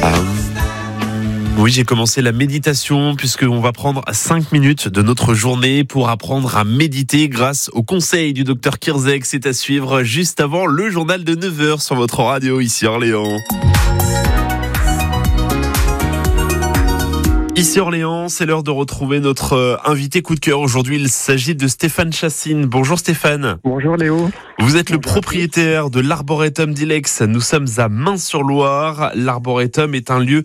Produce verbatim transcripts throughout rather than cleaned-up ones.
Ah. Oui, j'ai commencé la méditation puisqu'on va prendre cinq minutes de notre journée pour apprendre à méditer grâce au conseil du docteur Kirzek. C'est à suivre juste avant le journal de neuf heures sur votre radio ici Orléans. Ici Orléans, c'est l'heure de retrouver notre invité coup de cœur. Aujourd'hui, il s'agit de Stéphane Chassine. Bonjour Stéphane. Bonjour Léo. Vous êtes le propriétaire de l'Arboretum d'Ilex. Nous sommes à Mains-sur-Loire. L'Arboretum est un lieu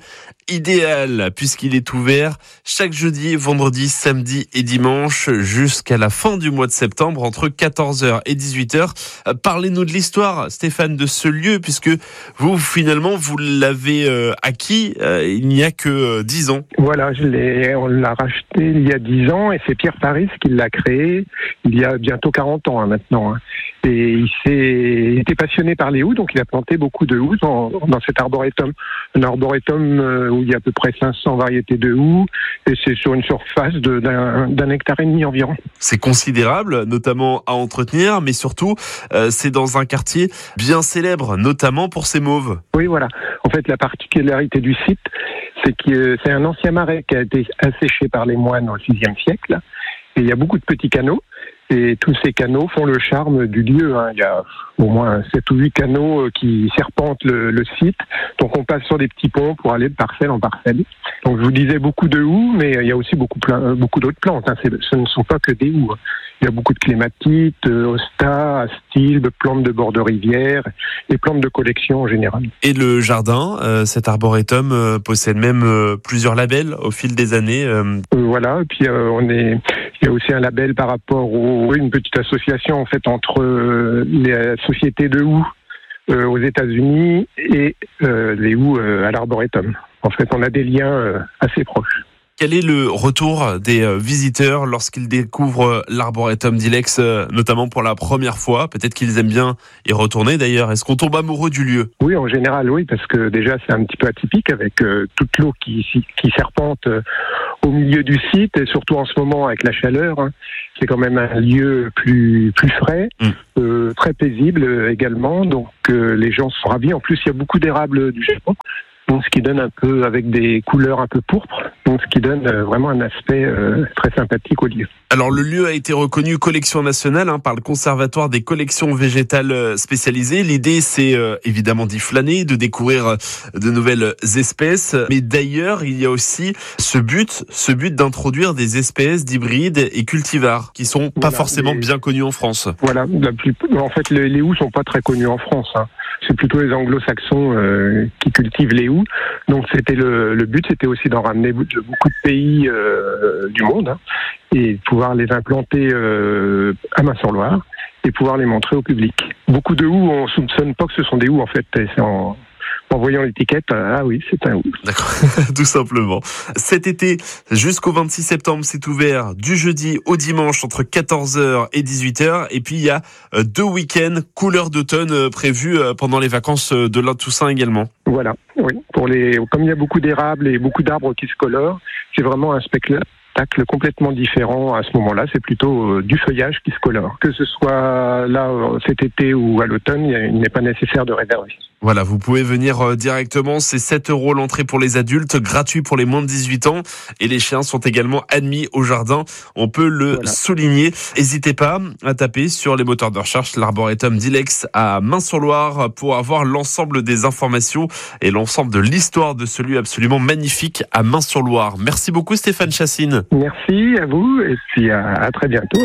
idéal puisqu'il est ouvert chaque jeudi, vendredi, samedi et dimanche jusqu'à la fin du mois de septembre entre quatorze heures et dix-huit heures. Parlez-nous de l'histoire, Stéphane, de ce lieu puisque vous, finalement, vous l'avez euh, acquis euh, il n'y a que euh, dix ans. Voilà, je l'ai, on l'a racheté il y a dix ans et c'est Pierre Paris qui l'a créé il y a bientôt quarante ans hein, maintenant. Hein. Et il s'est il était passionné par les houes, donc il a planté beaucoup de houes dans, dans cet arboretum. Un arboretum euh, où il y a à peu près cinq cents variétés de houes et c'est sur une surface de, d'un, d'un hectare et demi environ. C'est considérable, notamment à entretenir, mais surtout, euh, c'est dans un quartier bien célèbre, notamment pour ses mauves. Oui, voilà. En fait, la particularité du site, c'est que c'est un ancien marais qui a été asséché par les moines au sixième siècle. Et il y a beaucoup de petits canaux. Et tous ces canaux font le charme du lieu. Hein. Il y a au moins sept ou huit canaux qui serpentent le, le site. Donc on passe sur des petits ponts pour aller de parcelle en parcelle. Donc je vous disais beaucoup de houes, mais il y a aussi beaucoup, plein, beaucoup d'autres plantes. Hein. C'est, ce ne sont pas que des houes. Il y a beaucoup de clématites, hostas, astilbes, plantes de bord de rivière et plantes de collection en général. Et le jardin, euh, cet arboretum euh, possède même euh, plusieurs labels au fil des années. Euh... Euh, voilà, et puis euh, on est, il y a aussi un label par rapport au, une petite association en fait entre euh, les sociétés de houes euh, aux États-Unis et euh, les houes euh, à l'arboretum. En fait, on a des liens euh, assez proches. Quel est le retour des visiteurs lorsqu'ils découvrent l'Arboretum d'Ilex, notamment pour la première fois? Peut-être qu'ils aiment bien y retourner d'ailleurs. Est-ce qu'on tombe amoureux du lieu? Oui, en général, oui, parce que déjà c'est un petit peu atypique avec euh, toute l'eau qui, qui serpente euh, au milieu du site et surtout en ce moment avec la chaleur. Hein, c'est quand même un lieu plus, plus frais, mmh. euh, très paisible euh, également. Donc euh, les gens sont ravis. En plus, il y a beaucoup d'érables du Japon. Donc, ce qui donne un peu, avec des couleurs un peu pourpres, donc ce qui donne euh, vraiment un aspect euh, très sympathique au lieu. Alors, le lieu a été reconnu collection nationale hein, par le Conservatoire des collections végétales spécialisées. L'idée, c'est euh, évidemment d'y flâner, de découvrir euh, de nouvelles espèces. Mais d'ailleurs, il y a aussi ce but, ce but d'introduire des espèces d'hybrides et cultivars qui sont pas voilà, forcément les... bien connus en France. Voilà, la plus... en fait, les, les houes sont pas très connues en France. Hein. C'est plutôt les anglo-saxons euh, qui cultivent les houes. Donc c'était le, le but, c'était aussi d'en ramener de beaucoup de pays euh, du monde hein, et de pouvoir les implanter euh, à Mains-sur-Loire et pouvoir les montrer au public. Beaucoup de houes, on soupçonne pas que ce sont des houes en fait. C'est en, en voyant l'étiquette, ah oui, c'est un hou. D'accord, tout simplement. Cet été, jusqu'au vingt-six septembre, c'est ouvert du jeudi au dimanche entre quatorze heures et dix-huit heures. Et puis il y a deux week-ends couleur d'automne prévus pendant les vacances de la Toussaint également. Voilà, oui. Pour les, comme il y a beaucoup d'érables et beaucoup d'arbres qui se colorent, c'est vraiment un spectacle complètement différent à ce moment-là. C'est plutôt du feuillage qui se colore. Que ce soit là cet été ou à l'automne, il n'est pas nécessaire de réserver. Voilà, vous pouvez venir directement. C'est sept euros l'entrée pour les adultes, gratuit pour les moins de dix-huit ans. Et les chiens sont également admis au jardin. On peut le voilà. souligner. N'hésitez pas à taper sur les moteurs de recherche l'Arboretum d'Ilex à Mains-sur-Loire pour avoir l'ensemble des informations et l'ensemble de l'histoire de ce lieu absolument magnifique à Mains-sur-Loire. Merci beaucoup Stéphane Chassine. Merci à vous et puis à, à très bientôt.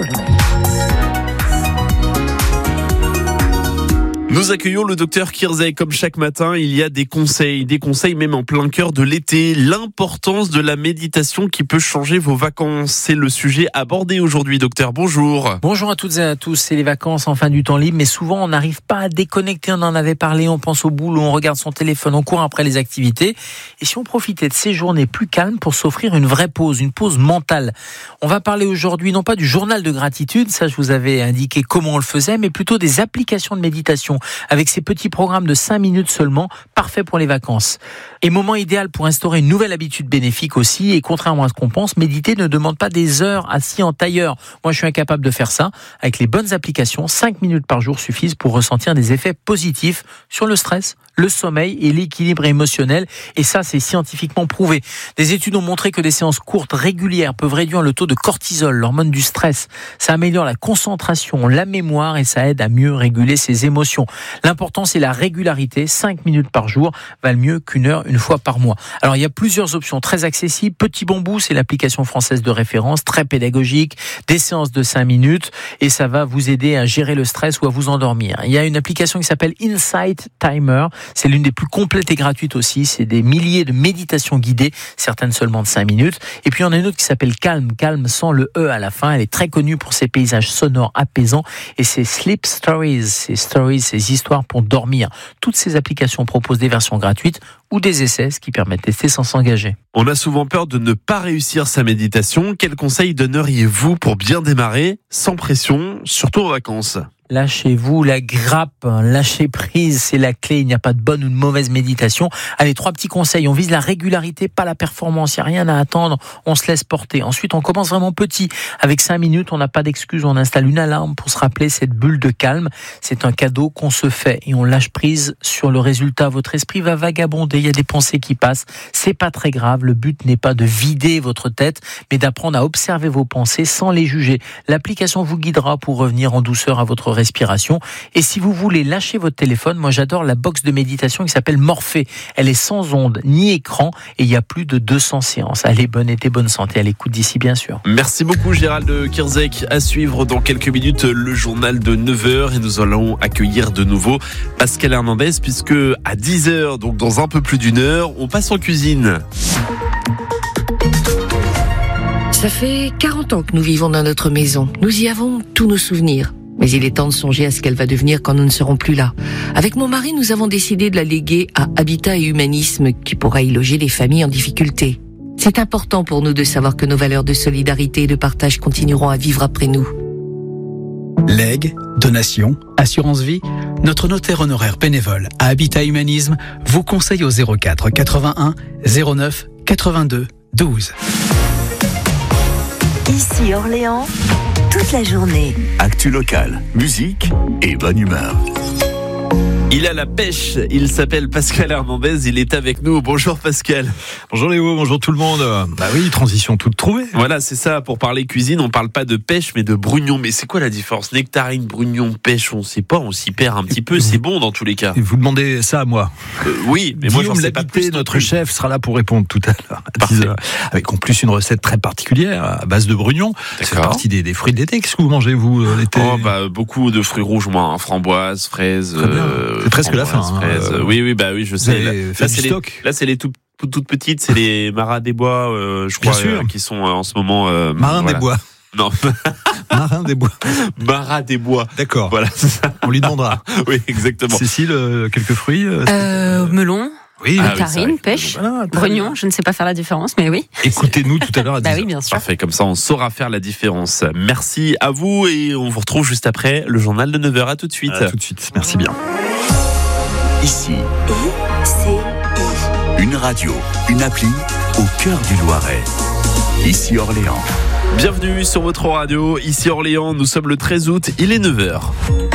Nous accueillons le docteur Kirzek. Comme chaque matin, il y a des conseils, des conseils même en plein cœur de l'été. L'importance de la méditation qui peut changer vos vacances. C'est le sujet abordé aujourd'hui, docteur. Bonjour. Bonjour à toutes et à tous. C'est les vacances en fin du temps libre, mais souvent on n'arrive pas à déconnecter. On en avait parlé, on pense au boulot, on regarde son téléphone, on court après les activités. Et si on profitait de ces journées plus calmes pour s'offrir une vraie pause, une pause mentale. On va parler aujourd'hui non pas du journal de gratitude, ça je vous avais indiqué comment on le faisait, mais plutôt des applications de méditation avec ces petits programmes de cinq minutes seulement, parfait pour les vacances. Et moment idéal pour instaurer une nouvelle habitude bénéfique aussi, et contrairement à ce qu'on pense, méditer ne demande pas des heures assis en tailleur. Moi, je suis incapable de faire ça. Avec les bonnes applications, cinq minutes par jour suffisent pour ressentir des effets positifs sur le stress, le sommeil et l'équilibre émotionnel. Et ça, c'est scientifiquement prouvé. Des études ont montré que des séances courtes, régulières, peuvent réduire le taux de cortisol, l'hormone du stress. Ça améliore la concentration, la mémoire et ça aide à mieux réguler ses émotions. L'important, c'est la régularité. cinq minutes par jour valent mieux qu'une heure une fois par mois. Alors, il y a plusieurs options très accessibles. Petit Bambou, c'est l'application française de référence, très pédagogique, des séances de cinq minutes et ça va vous aider à gérer le stress ou à vous endormir. Il y a une application qui s'appelle Insight Timer. C'est l'une des plus complètes et gratuites aussi. C'est des milliers de méditations guidées, certaines seulement de cinq minutes. Et puis, il y en a une autre qui s'appelle Calm, Calm sans le E à la fin. Elle est très connue pour ses paysages sonores apaisants et ses Sleep Stories, ces stories, ces histoires pour dormir. Toutes ces applications proposent des versions gratuites ou des essais, ce qui permet de tester sans s'engager. On a souvent peur de ne pas réussir sa méditation. Quels conseils donneriez-vous pour bien démarrer, sans pression, surtout en vacances ? Lâchez-vous la grappe, lâchez prise, c'est la clé. Il n'y a pas de bonne ou de mauvaise méditation. Allez, trois petits conseils. On vise la régularité, pas la performance. Il n'y a rien à attendre. On se laisse porter. Ensuite, on commence vraiment petit. Avec cinq minutes, on n'a pas d'excuse. On installe une alarme pour se rappeler cette bulle de calme. C'est un cadeau qu'on se fait et on lâche prise sur le résultat. Votre esprit va vagabonder. Il y a des pensées qui passent. C'est pas très grave. Le but n'est pas de vider votre tête, mais d'apprendre à observer vos pensées sans les juger. L'application vous guidera pour revenir en douceur à votre respiration. Et si vous voulez lâcher votre téléphone, moi j'adore la box de méditation qui s'appelle Morphée. Elle est sans ondes ni écran et il y a plus de deux cents séances. Allez, bonne été, bonne santé à l'écoute d'ici bien sûr. Merci beaucoup Gérald Kierzek. À suivre dans quelques minutes le journal de neuf heures et nous allons accueillir de nouveau Pascal Hernandez puisque à dix heures, donc dans un peu plus d'une heure, on passe en cuisine. Ça fait quarante ans que nous vivons dans notre maison. Nous y avons tous nos souvenirs. Mais il est temps de songer à ce qu'elle va devenir quand nous ne serons plus là. Avec mon mari, nous avons décidé de la léguer à Habitat et Humanisme, qui pourra y loger les familles en difficulté. C'est important pour nous de savoir que nos valeurs de solidarité et de partage continueront à vivre après nous. Legs, donations, assurance vie, notre notaire honoraire bénévole à Habitat Humanisme vous conseille au zéro quatre quatre-vingt-un zéro neuf quatre-vingt-deux douze. Ici Orléans, toute la journée. Actu locale, musique et bonne humeur. Il a la pêche, il s'appelle Pascal Hernandez, il est avec nous. Bonjour Pascal. Bonjour Léo, bonjour tout le monde. Bah oui, transition toute trouvée. Voilà, c'est ça, pour parler cuisine, on parle pas de pêche mais de brugnon. Mais c'est quoi la différence ? Nectarine, brugnon, pêche, on sait pas, on s'y perd un petit peu, c'est bon dans tous les cas. Et vous demandez ça à moi. Euh, oui, mais moi j'en sais pas plus. Notre chef sera là pour répondre tout à l'heure à dix heures, avec en plus une recette très particulière à base de brugnon. C'est partie des, des fruits de l'été. Qu'est-ce que vous mangez vous l'été ? Oh bah beaucoup de fruits rouges, moi, hein, framboises, fraises. Euh, c'est presque la fin. Hein, euh, oui, oui, bah oui, je sais. Là, là, c'est les, là, c'est les tout, toutes petites, c'est les marins des bois, euh, je crois, euh, qui sont euh, en ce moment. Euh, marins voilà. des bois. Non. Marin des bois. Marin des bois. D'accord. Voilà. On lui demandera. Oui, exactement. Cécile, euh, quelques fruits. Euh, euh, melon. Oui, Nectarine, ah oui, pêche, voilà, brugnon, je ne sais pas faire la différence, mais oui. Écoutez-nous tout à l'heure à dix heures. Bah oui, bien sûr. Parfait, comme ça on saura faire la différence. Merci à vous et on vous retrouve juste après le journal de neuf heures. À tout de suite. À tout de suite, merci bien. Ici, I C I. une radio, une appli au cœur du Loiret. Ici Orléans. Bienvenue sur votre radio, ici Orléans, nous sommes le treize août, il est neuf heures.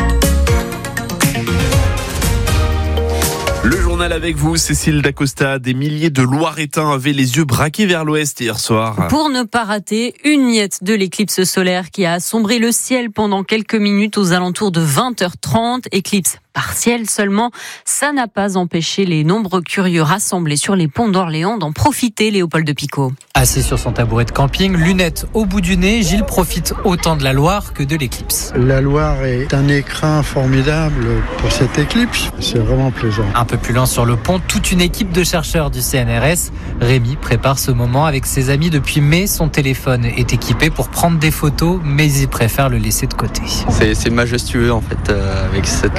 Le journal avec vous, Cécile Dacosta. Des milliers de Loiretains avaient les yeux braqués vers l'ouest hier soir. Pour ne pas rater une miette de l'éclipse solaire qui a assombri le ciel pendant quelques minutes aux alentours de vingt heures trente. Éclipse partielle seulement, ça n'a pas empêché les nombreux curieux rassemblés sur les ponts d'Orléans d'en profiter, Léopold de Picot. Assis sur son tabouret de camping, lunettes au bout du nez, Gilles profite autant de la Loire que de l'éclipse. La Loire est un écrin formidable pour cette éclipse, c'est vraiment plaisant. Un peu plus loin sur le pont, toute une équipe de chercheurs du C N R S. Rémi prépare ce moment avec ses amis depuis mai. Son téléphone est équipé pour prendre des photos, mais il préfère le laisser de côté. C'est, c'est majestueux en fait, euh, avec cette Loire en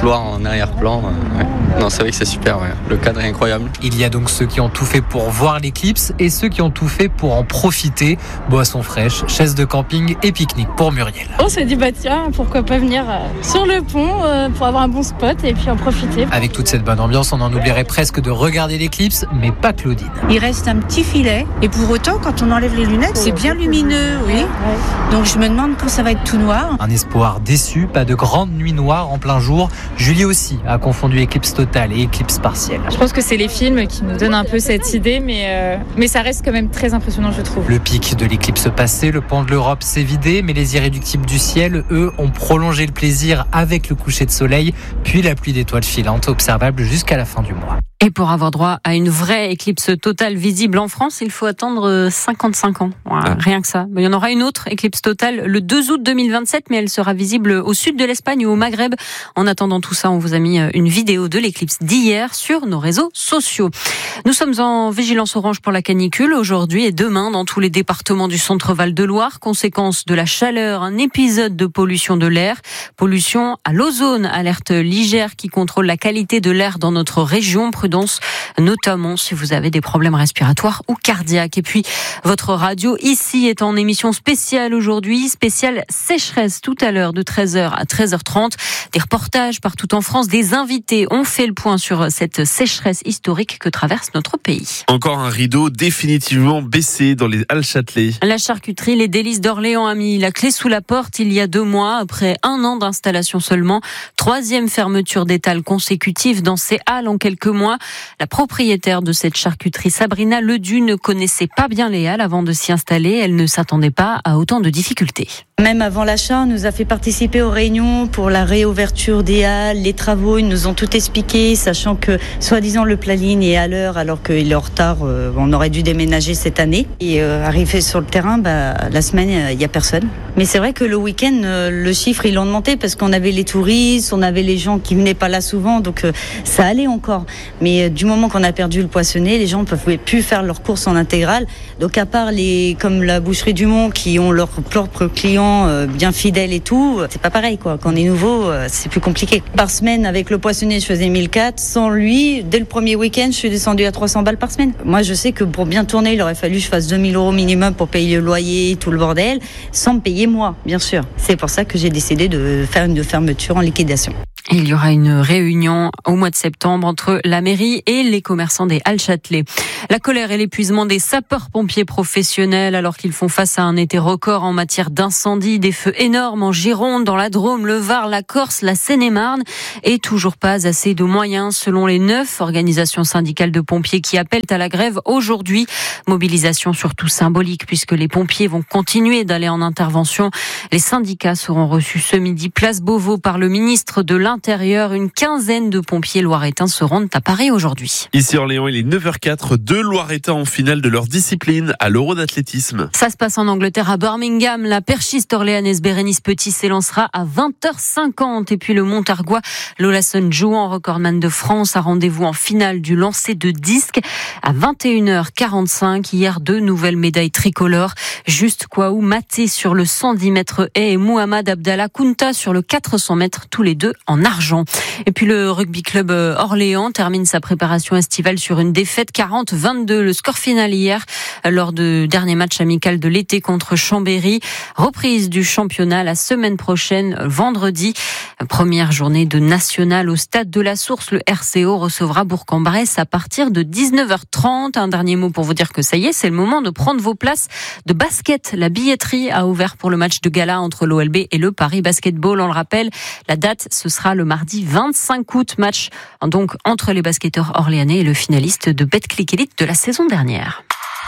arrière-plan. Ouais. Non, c'est vrai que c'est super, ouais. Le cadre est incroyable. Il y a donc ceux qui ont tout fait pour voir l'éclipse et ceux qui ont tout fait pour en profiter. Boissons fraîches, chaises de camping et pique-nique pour Muriel. On s'est dit, bah tiens, pourquoi pas venir sur le pont euh, pour avoir un bon spot et puis en profiter. Avec toute cette bonne ambiance, on en oublierait presque de regarder l'éclipse, mais pas Claudine. Il reste un petit filet et pour autant, quand on enlève les lunettes, c'est bien lumineux, oui. Donc je me demande quand ça va être tout noir. Un espoir déçu, pas de grande nuit noire en plein jour. Julie aussi a confondu éclipse totale et éclipse partielle. Je pense que c'est les films qui nous donnent un peu cette idée, mais, euh, mais ça reste quand même très impressionnant, je trouve. Le pic de l'éclipse passé, le pont de l'Europe s'est vidé, mais les irréductibles du ciel, eux, ont prolongé le plaisir avec le coucher de soleil, puis la pluie d'étoiles filantes observable jusqu'à la fin du mois. Et pour avoir droit à une vraie éclipse totale visible en France, il faut attendre cinquante-cinq ans. Voilà, ah. Rien que ça. Il y en aura une autre éclipse totale le deux août deux mille vingt-sept, mais elle sera visible au sud de l'Espagne ou au Maghreb. En attendant tout ça, on vous a mis une vidéo de l'éclipse d'hier sur nos réseaux sociaux. Nous sommes en vigilance orange pour la canicule aujourd'hui et demain dans tous les départements du centre Val de Loire. Conséquence de la chaleur, un épisode de pollution de l'air. Pollution à l'ozone, alerte Ligère qui contrôle la qualité de l'air dans notre région. Prudence, notamment si vous avez des problèmes respiratoires ou cardiaques. Et puis, votre radio ici est en émission spéciale aujourd'hui, spéciale sécheresse tout à l'heure de treize heures à treize heures trente. Des reportages partout en France, des invités ont fait le point sur cette sécheresse historique que traverse notre pays. Encore un rideau définitivement baissé dans les Halles Châtelet. La charcuterie Les Délices d'Orléans a mis la clé sous la porte il y a deux mois, après un an d'installation seulement. Troisième fermeture d'étals consécutive dans ces halles en quelques mois. La propriétaire de cette charcuterie, Sabrina Ledu, ne connaissait pas bien les halles avant de s'y installer. Elle ne s'attendait pas à autant de difficultés. Même avant l'achat, on nous a fait participer aux réunions pour la réouverture des halles, les travaux. Ils nous ont tout expliqué, sachant que soi-disant le planning est à l'heure alors qu'il est en retard. Euh, on aurait dû déménager cette année. Et euh, arrivé sur le terrain, bah, la semaine, il n'y a personne. Mais c'est vrai que le week-end, euh, le chiffre, ils l'ont augmenté parce qu'on avait les touristes, on avait les gens qui venaient pas là souvent, donc euh, ça allait encore. Mais euh, du moment qu'on a perdu le poissonnet, les gens ne pouvaient plus faire leurs courses en intégrale. Donc à part les, comme la boucherie du Mont, qui ont leurs propres clients bien fidèles et tout, c'est pas pareil quoi. Quand on est nouveau, c'est plus compliqué. Par semaine, avec le poissonnier, je faisais mille quatre. Sans lui, dès le premier week-end, je suis descendu à trois cents balles par semaine. Moi, je sais que pour bien tourner, il aurait fallu que je fasse deux mille euros minimum pour payer le loyer, tout le bordel, sans me payer moi, bien sûr. C'est pour ça que j'ai décidé de faire une fermeture en liquidation. Il y aura une réunion au mois de septembre entre la mairie et les commerçants des Halles Châtelet. La colère et l'épuisement des sapeurs-pompiers professionnels alors qu'ils font face à un été record en matière d'incendie, des feux énormes en Gironde, dans la Drôme, le Var, la Corse, la Seine-et-Marne et toujours pas assez de moyens selon les neuf organisations syndicales de pompiers qui appellent à la grève aujourd'hui. Mobilisation surtout symbolique puisque les pompiers vont continuer d'aller en intervention. Les syndicats seront reçus ce midi place Beauvau par le ministre de l'Intérieur. Une quinzaine de pompiers loiretains se rendent à Paris aujourd'hui. Ici Orléans, il est neuf heures quatre. Deux loiretains en finale de leur discipline à l'Euro d'athlétisme. Ça se passe en Angleterre à Birmingham. La perchiste orléanaise Bérénice Petit s'élancera à vingt heures cinquante. Et puis le Montargois Lolason Jouan, recordman de France, a rendez-vous en finale du lancer de disque à vingt et une heures quarante-cinq. Hier, deux nouvelles médailles tricolores. Juste Kouaou Maté sur le cent dix mètres haies et Mohamed Abdallah Kounta sur le quatre cents mètres, tous les deux en argent. Et puis le rugby club Orléans termine sa préparation estivale sur une défaite quarante vingt-deux. Le score final hier lors du dernier match amical de l'été contre Chambéry. Reprise du championnat la semaine prochaine, vendredi. Première journée de national au stade de la Source. Le R C O recevra Bourg-en-Bresse à partir de dix-neuf heures trente. Un dernier mot pour vous dire que ça y est, c'est le moment de prendre vos places de basket. La billetterie a ouvert pour le match de gala entre l'O L B et le Paris Basketball. On le rappelle, la date, ce sera le mardi vingt-cinq août, match donc entre les basketteurs orléanais et le finaliste de Betclic Elite de la saison dernière.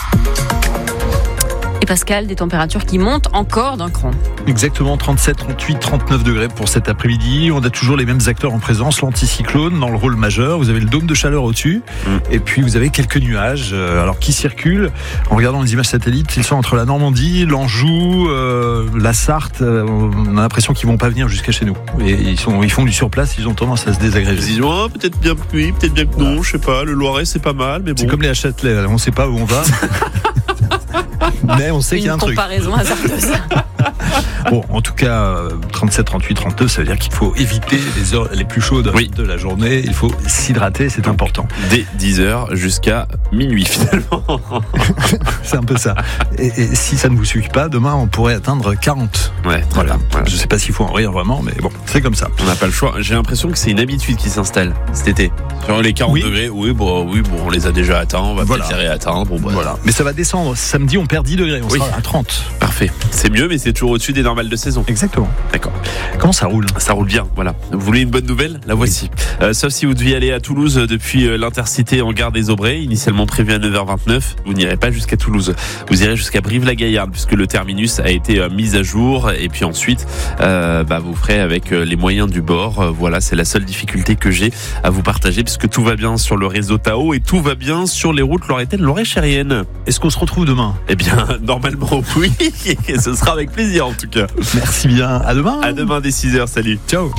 Et Pascal, des températures qui montent encore d'un cran. Exactement, trente-sept, trente-huit, trente-neuf degrés pour cet après-midi. On a toujours les mêmes acteurs en présence, l'anticyclone dans le rôle majeur. Vous avez le dôme de chaleur au-dessus mmh. et puis vous avez quelques nuages alors qui circulent. En regardant les images satellites, ils sont entre la Normandie, l'Anjou, euh, la Sarthe. On a l'impression qu'ils vont pas venir jusqu'à chez nous. Et ils, sont, ils font du surplace, ils ont tendance à se désagréger. Ils disent oh, peut-être bien que oui, peut-être bien que non, voilà. Je sais pas. Le Loiret c'est pas mal, mais bon. C'est comme les à Châtelet, on sait pas où on va. Mais on sait Une qu'il y a un truc. Une comparaison hasardeuse. Bon, en tout cas, trente-sept, trente-huit, trente-deux, ça veut dire qu'il faut éviter les heures les plus chaudes oui. de la journée. Il faut s'hydrater, c'est important. Dès dix heures jusqu'à minuit, finalement. C'est un peu ça. Et, et si ça ne vous suffit pas, demain, on pourrait atteindre quarante. Ouais, très voilà. bien. Voilà. Je ne sais pas s'il faut en rire vraiment, mais bon, c'est comme ça. On n'a pas le choix. J'ai l'impression que c'est une habitude qui s'installe cet été. Sur les quarante oui. degrés, oui, bon, oui, bon, on les a déjà atteints, on va voilà. peut-être les réatteindre. Bon, bah, voilà. Mais ça va descendre. Samedi, on perd dix degrés, on oui. sera à trente. Parfait. C'est mieux, mais c'est toujours au-dessus des normales de saison. Exactement. D'accord. Comment ça roule ? Ça roule bien, voilà. Vous voulez une bonne nouvelle ? La voici. Oui. Euh, sauf si vous deviez aller à Toulouse depuis euh, l'Intercité en gare des Aubrais, initialement prévu à neuf heures vingt-neuf, vous n'irez pas jusqu'à Toulouse. Vous irez jusqu'à Brive-la-Gaillarde, puisque le terminus a été euh, mis à jour. Et puis ensuite, euh, bah, vous ferez avec euh, les moyens du bord. Euh, voilà, c'est la seule difficulté que j'ai à vous partager, puisque tout va bien sur le réseau Tao et tout va bien sur les routes lorétaines, loréchériennes. Est-ce qu'on se retrouve demain ? Eh bien, normalement, oui. Et ce sera avec plaisir, en tout cas. Merci bien. À demain. À demain dès six heures. Salut. Ciao.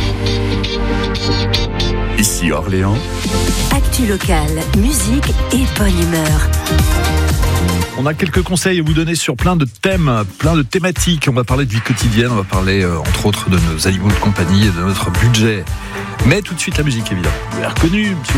Ici Orléans. Actu locale, musique et bonne humeur. On a quelques conseils à vous donner sur plein de thèmes, plein de thématiques. On va parler de vie quotidienne, on va parler euh, entre autres de nos animaux de compagnie et de notre budget. Mais tout de suite la musique, évidemment. Vous l'avez reconnu,